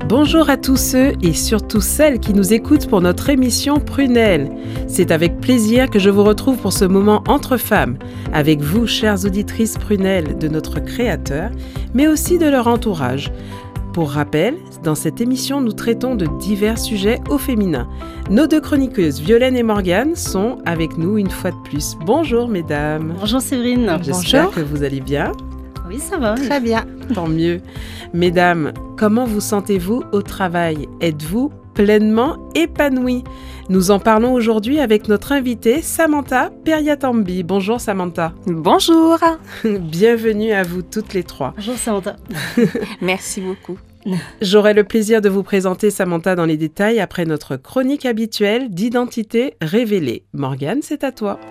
Bonjour à tous ceux et surtout celles qui nous écoutent pour notre émission Prunelle. C'est avec plaisir que je vous retrouve pour ce moment entre femmes, avec vous, chères auditrices Prunelle, de notre créateur, mais aussi de leur entourage. Pour rappel, dans cette émission, nous traitons de divers sujets au féminin. Nos deux chroniqueuses, Violaine et Morgane, sont avec nous une fois de plus. Bonjour mesdames. Bonjour Séverine. J'espère Bonjour. que vous allez bien. Oui, ça va. Très bien. Tant mieux. Mesdames, comment vous sentez-vous au travail ? Êtes-vous pleinement épanouie ? Nous en parlons aujourd'hui avec notre invitée Samantha Periatambi. Bonjour Samantha. Bonjour. Bienvenue à vous toutes les trois. Bonjour Samantha. Merci beaucoup. J'aurai le plaisir de vous présenter Samantha dans les détails après notre chronique habituelle d'identité révélée. Morgane, c'est à toi.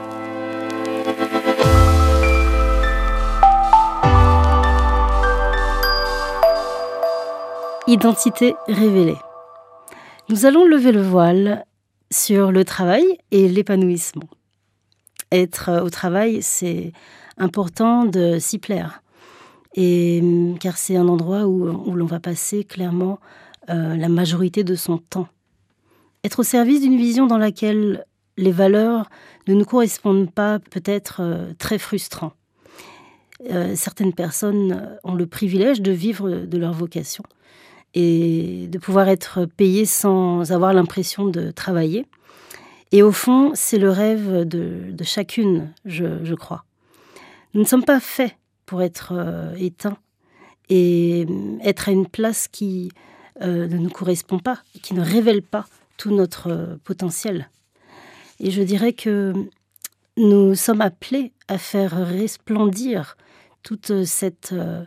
Identité révélée. Nous allons lever le voile sur le travail et l'épanouissement. Être au travail, c'est important de s'y plaire. Car c'est un endroit où l'on va passer clairement la majorité de son temps. Être au service d'une vision dans laquelle les valeurs ne nous correspondent pas peut être très frustrant. Certaines personnes ont le privilège de vivre de leur vocation et de pouvoir être payées sans avoir l'impression de travailler. Et au fond, c'est le rêve de chacune, je crois. Nous ne sommes pas faits pour être éteints et être à une place qui ne nous correspond pas, qui ne révèle pas tout notre potentiel. Et je dirais que nous sommes appelés à faire resplendir toute cette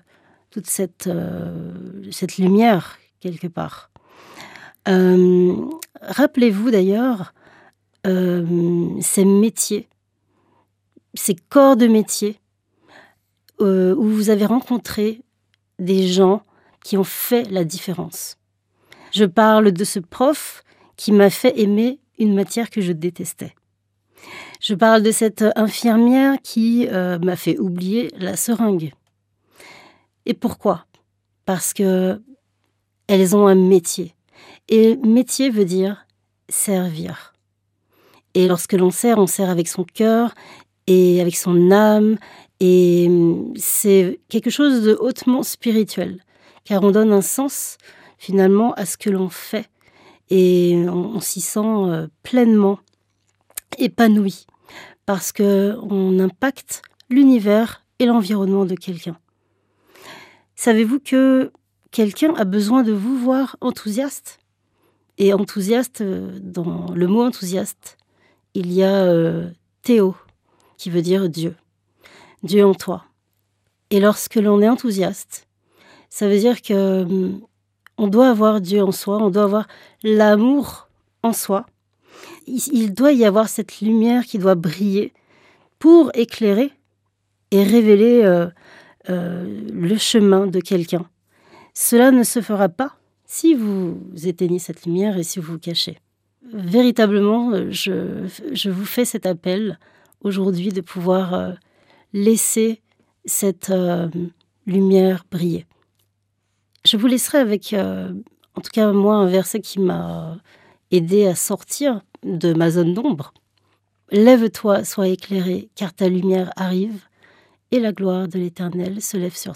lumière quelque part. Rappelez-vous d'ailleurs ces métiers, ces corps de métier où vous avez rencontré des gens qui ont fait la différence. Je parle de ce prof qui m'a fait aimer une matière que je détestais. Je parle de cette infirmière qui m'a fait oublier la seringue. Et pourquoi ? Parce que elles ont un métier. Et métier veut dire servir. Et lorsque l'on sert, on sert avec son cœur et avec son âme. Et c'est quelque chose de hautement spirituel. Car on donne un sens, finalement, à ce que l'on fait. Et on s'y sent pleinement épanoui. Parce qu'on impacte l'univers et l'environnement de quelqu'un. Savez-vous que quelqu'un a besoin de vous voir enthousiaste ? Et enthousiaste, dans le mot enthousiaste, il y a Théo, qui veut dire Dieu. Dieu en toi. Et lorsque l'on est enthousiaste, ça veut dire qu'on doit avoir Dieu en soi, on doit avoir l'amour en soi. Il doit y avoir cette lumière qui doit briller pour éclairer et révéler le chemin de quelqu'un. Cela ne se fera pas si vous éteignez cette lumière et si vous vous cachez. Véritablement, je vous fais cet appel aujourd'hui de pouvoir laisser cette lumière briller. Je vous laisserai avec, en tout cas moi, un verset qui m'a aidé à sortir de ma zone d'ombre. « Lève-toi, sois éclairé, car ta lumière arrive, et la gloire de l'Éternel se lève sur toi. »